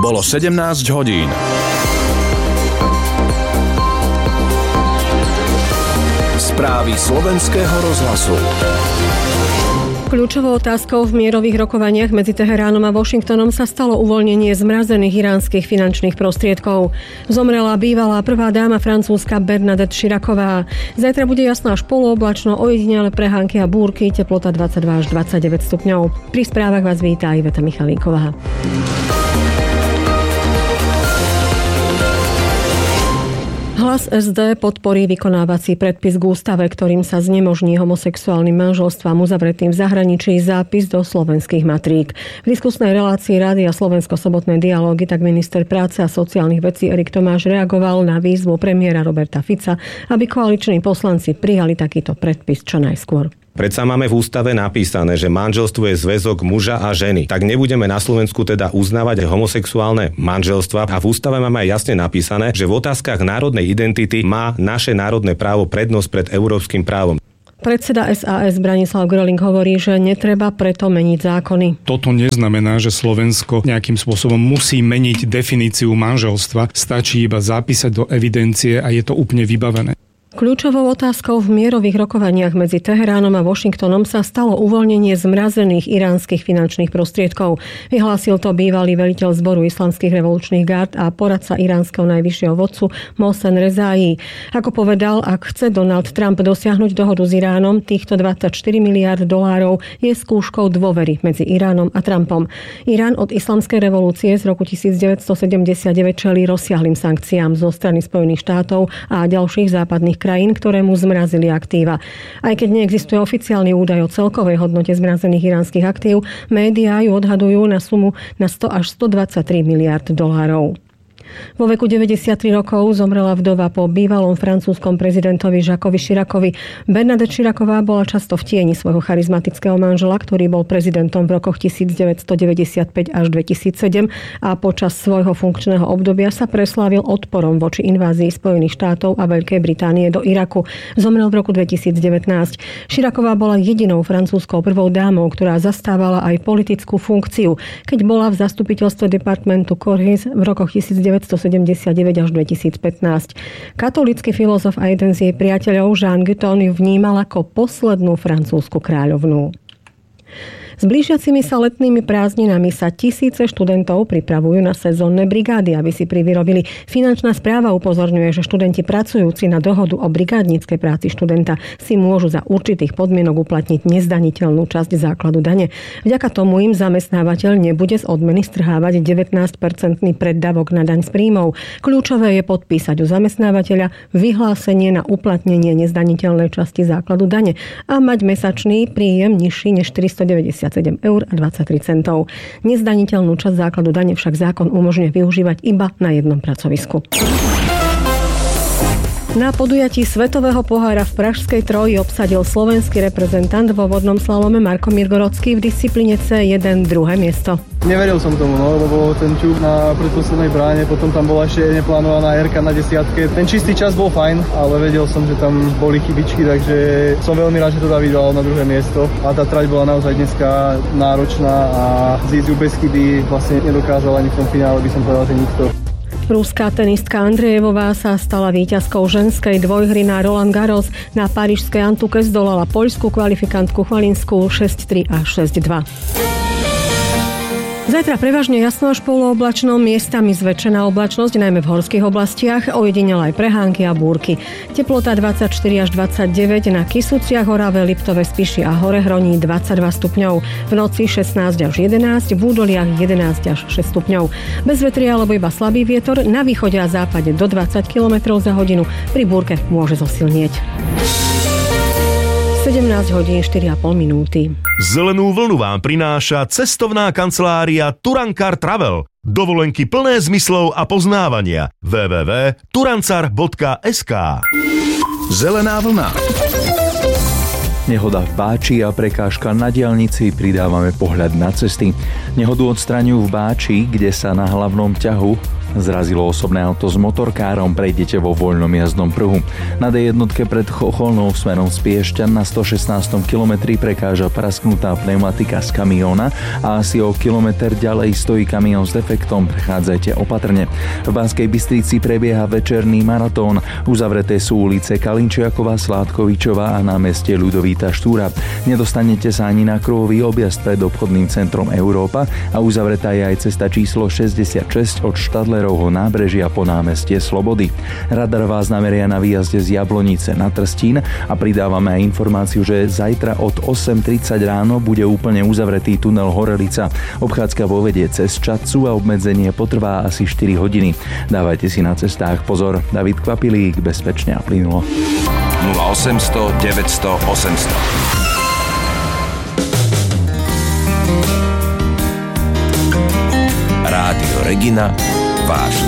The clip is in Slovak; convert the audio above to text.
Bolo 17 hodín. Správy slovenského rozhlasu. Kľúčovou otázkou v mierových rokovaniach medzi Teheránom a Washingtonom sa stalo uvoľnenie zmrazených iránskych finančných prostriedkov. Zomrela bývalá prvá dáma Francúzska Bernadette Chiraková. Zajtra bude jasno až polooblačno, ojedinele prehánky a búrky, teplota 22 až 29 stupňov. Pri správach vás víta Iveta Michalíková. Hlas SD podporí vykonávací predpis k ústave, ktorým sa znemožní homosexuálnym manželstvám uzavretým v zahraničí zápis do slovenských matrík. V diskusnej relácii Rádia Slovensko sobotné dialógy tak minister práce a sociálnych vecí Erik Tomáš reagoval na výzvu premiéra Roberta Fica, aby koaliční poslanci prijali takýto predpis čo najskôr. Predsa máme v ústave napísané, že manželstvo je zväzok muža a ženy. Tak nebudeme na Slovensku teda uznávať homosexuálne manželstva. A v ústave máme aj jasne napísané, že v otázkach národnej identity má naše národné právo prednosť pred európskym právom. Predseda SAS Branislav Gröling hovorí, že netreba preto meniť zákony. Toto neznamená, že Slovensko nejakým spôsobom musí meniť definíciu manželstva. Stačí iba zapísať do evidencie a je to úplne vybavené. Kľúčovou otázkou v mierových rokovaniach medzi Teheránom a Washingtonom sa stalo uvoľnenie zmrazených iránskych finančných prostriedkov. Vyhlásil to bývalý veliteľ zboru islamských revolučných gard a poradca iránskeho najvyššieho vodcu Mohsen Rezaí. Ako povedal, ak chce Donald Trump dosiahnuť dohodu s Iránom, týchto 24 miliárd dolárov je skúškou dôvery medzi Iránom a Trumpom. Irán od islamskej revolúcie z roku 1979 čelí rozsiahlym sankciám zo strany Spojených štátov a ďalších západných krajín, ktoré mu zmrazili aktíva. Aj keď neexistuje oficiálny údaj o celkovej hodnote zmrazených iránskych aktív, médiá ju odhadujú na sumu na 100 až 123 miliárd dolárov. Vo veku 93 rokov zomrela vdova po bývalom francúzskom prezidentovi Jacquesovi Chiracovi. Bernadette Chiraková bola často v tieni svojho charizmatického manžela, ktorý bol prezidentom v rokoch 1995 až 2007 a počas svojho funkčného obdobia sa preslávil odporom voči invázii Spojených štátov a Veľkej Británie do Iraku. Zomrel v roku 2019. Chiraková bola jedinou francúzskou prvou dámou, ktorá zastávala aj politickú funkciu, keď bola v zastupiteľstve departmentu Corrèze v rokoch 1979 až 2015. Katolícky filozof a jeden z jej priateľov Jean Guyon ju vnímal ako poslednú francúzsku kráľovnú. S blížiacimi sa letnými prázdninami sa tisíce študentov pripravujú na sezónne brigády, aby si privyrobili. Finančná správa upozorňuje, že študenti pracujúci na dohodu o brigádnickej práci študenta si môžu za určitých podmienok uplatniť nezdaniteľnú časť základu dane. Vďaka tomu im zamestnávateľ nebude z odmeny strhávať 19% preddavok na daň z príjmov. Kľúčové je podpísať u zamestnávateľa vyhlásenie na uplatnenie nezdaniteľnej časti základu dane a mať mesačný príjem nižší než 497,23 €. Nezdaniteľnú časť základu dane však zákon umožňuje využívať iba na jednom pracovisku. Na podujatí Svetového pohára v Pražskej Troji obsadil slovenský reprezentant vo vodnom slalome Markomír Gorocký v disciplíne C1 druhé miesto. Neveril som tomu, lebo ten čuch na predposlednej bráne, potom tam bola ešte neplánovaná erka na desiatke. Ten čistý čas bol fajn, ale vedel som, že tam boli chybičky, takže som veľmi rád, že to David dal na druhé miesto. A tá trať bola naozaj dneska náročná a zísť ju bez chyby vlastne nedokázal ani v tom finále, by som povedal, že nikto. Ruská tenistka Andrejevová sa stala víťazkou ženskej dvojhry na Roland Garros. Na parížskej Antuke zdolala poľskú kvalifikantku Chvalinskú 6-3 a 6-2. Zajtra prevažne jasno až polooblačno, miestami zväčšená oblačnosť, najmä v horských oblastiach, ojedinele aj prehánky a búrky. Teplota 24 až 29, na Kysuciach, Orave, Liptove, Spiši a Horehroní 22 stupňov. V noci 16 až 11, v údoliach 11 až 6 stupňov. Bez vetria alebo iba slabý vietor, na východe a západe do 20 km za hodinu, pri búrke môže zosilnieť. 17 hodín 4,5 minúty. Zelenú vlnu vám prináša cestovná kancelária Turankar Travel. Dovolenky plné zmyslov a poznávania. www.turancar.sk. Zelená vlna. Nehoda v Báči a prekážka na diaľnici, pridávame pohľad na cesty. Nehodu odstraňujú v Báči, kde sa na hlavnom ťahu zrazilo osobné auto s motorkárom, prejdete vo voľnom jazdnom pruhu. Na D1 pred Chocholnou smerom z Piešťan na 116. kilometri prekáža prasknutá pneumatika z kamióna a asi o kilometr ďalej stojí kamión s defektom, prechádzajte opatrne. V Banskej Bystrici prebieha večerný maratón. Uzavreté sú ulice Kalinčiaková, Sládkovičová a námestie Ľudovíta Štúra. Nedostanete sa ani na kruhový objazd pred obchodným centrom Európa a uzavretá je aj cesta číslo 66 od Štadlerovho nábrežia po námestie Slobody. Radar vás nameria na výjazde z Jablonice na Trstín a pridávame aj informáciu, že zajtra od 8:30 ráno bude úplne uzavretý tunel Horelica. Obchádzka vo vedie cez Čadcu a obmedzenie potrvá asi 4 hodiny. Dávajte si na cestách pozor. David Kvapilík, bezpečne a plynulo. 0800 900 800. Rádio Regina, váš